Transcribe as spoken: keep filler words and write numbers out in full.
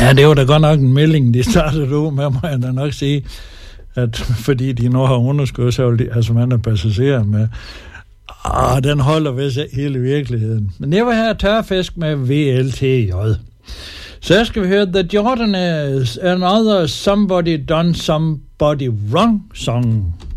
Ja, det var da godt nok en melding, de startede ud med, må jeg da nok sige, at fordi de nu har underskud, så vil de, altså man er passagerer med. Ah, den holder vist hele virkeligheden. Men det var her tørfisk med V L T J. Så skal vi høre The Jordanaires, Another Somebody Done Somebody Wrong Song.